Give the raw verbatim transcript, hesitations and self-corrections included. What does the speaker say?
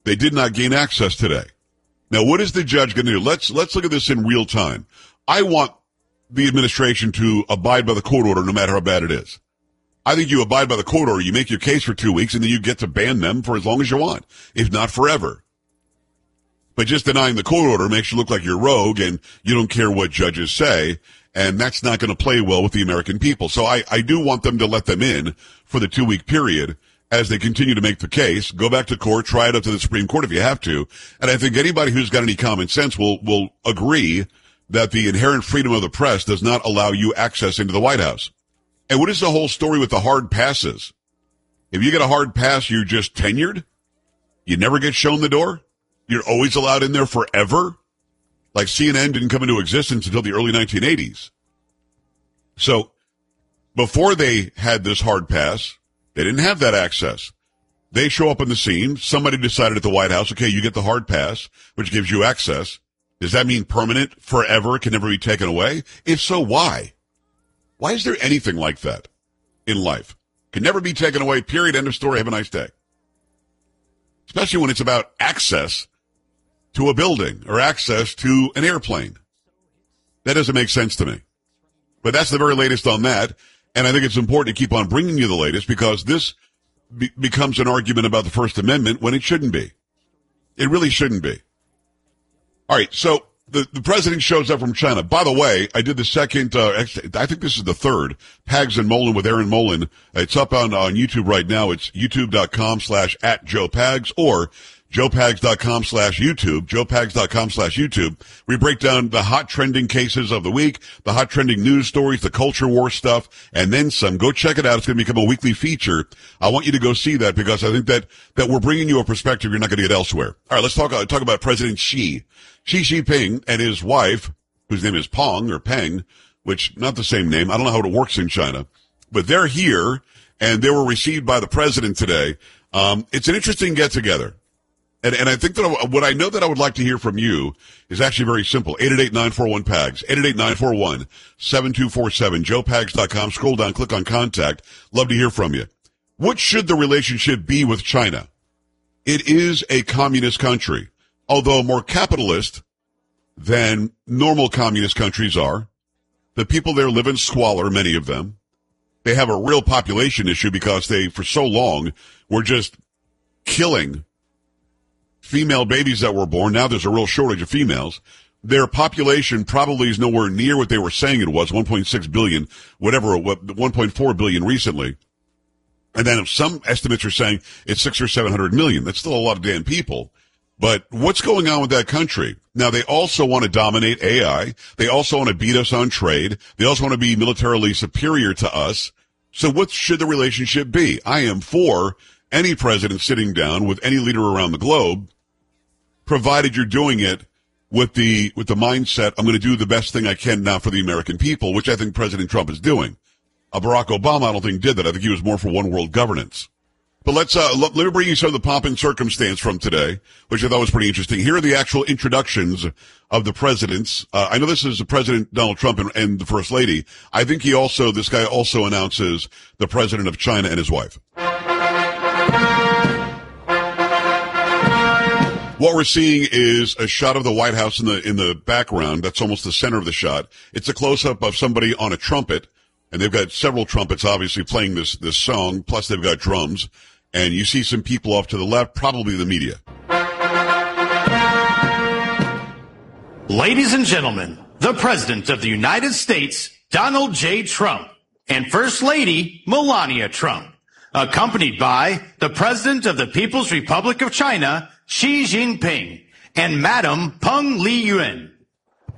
They did not gain access today. Now, what is the judge going to do? Let's let's look at this in real time. I want the administration to abide by the court order no matter how bad it is. I think you abide by the court order, you make your case for two weeks, and then you get to ban them for as long as you want, if not forever. But just denying the court order makes you look like you're rogue and you don't care what judges say, and that's not going to play well with the American people. So I, I do want them to let them in for the two-week period as they continue to make the case. Go back to court, try it up to the Supreme Court if you have to. And I think anybody who's got any common sense will will agree that the inherent freedom of the press does not allow you access into the White House. And what is the whole story with the hard passes? If you get a hard pass, you're just tenured? You never get shown the door? You're always allowed in there forever? Like C N N didn't come into existence until the early nineteen eighties. So before they had this hard pass, they didn't have that access. They show up on the scene. Somebody decided at the White House, okay, you get the hard pass, which gives you access. Does that mean permanent, forever, can never be taken away? If so, why? Why is there anything like that in life? Can never be taken away, period, end of story, have a nice day. Especially when it's about access to a building or access to an airplane. That doesn't make sense to me. But that's the very latest on that. And I think it's important to keep on bringing you the latest because this be- becomes an argument about the First Amendment when it shouldn't be. It really shouldn't be. All right, so the, the president shows up from China. By the way, I did the second, uh, I think this is the third, Pags and Mullen with Aaron Mullen. It's up on, on YouTube right now. It's youtube.com slash at Joe Pags or joepags.com slash YouTube, joepags.com slash YouTube. We break down the hot trending cases of the week, the hot trending news stories, the culture war stuff, and then some. Go check it out. It's going to become a weekly feature. I want you to go see that because I think that, that we're bringing you a perspective you're not going to get elsewhere. All right, let's talk, uh, talk about President Xi. Xi Jinping and his wife, whose name is Peng or Peng, which not the same name. I don't know how it works in China, but they're here and they were received by the president today. Um, it's an interesting get together. And, and I think that I, what I know that I would like to hear from you is actually very simple. eight eight eight, nine four one, P A G S, eight eight eight, nine four one, seven two four seven, joe pags dot com. Scroll down, click on contact. Love to hear from you. What should the relationship be with China? It is a communist country, although more capitalist than normal communist countries are. The people there live in squalor, many of them. They have a real population issue because they, for so long, were just killing female babies that were born. Now there's a real shortage of females. Their population probably is nowhere near what they were saying it was, one point six billion, whatever, one point four billion recently. And then some estimates are saying it's six or seven hundred million. That's still a lot of damn people. But what's going on with that country? Now, they also want to dominate A I. They also want to beat us on trade. They also want to be militarily superior to us. So what should the relationship be? I am for any president sitting down with any leader around the globe, provided you're doing it with the with the mindset, I'm going to do the best thing I can now for the American people, which I think President Trump is doing. Uh, Barack Obama, I don't think, did that. I think he was more for one world governance. But let's uh, let, let me bring you some of the pomp and circumstance from today, which I thought was pretty interesting. Here are the actual introductions of the presidents. Uh, I know this is the President Donald Trump and, and the First Lady. I think he also, this guy also announces the President of China and his wife. What we're seeing is a shot of the White House in the in the background. That's almost the center of the shot. It's a close-up of somebody on a trumpet, and they've got several trumpets, obviously, playing this this song, plus they've got drums. And you see some people off to the left, probably the media. Ladies and gentlemen, the President of the United States, Donald J. Trump, and First Lady, Melania Trump, accompanied by the President of the People's Republic of China, Xi Jinping, and Madam Peng Liyuan.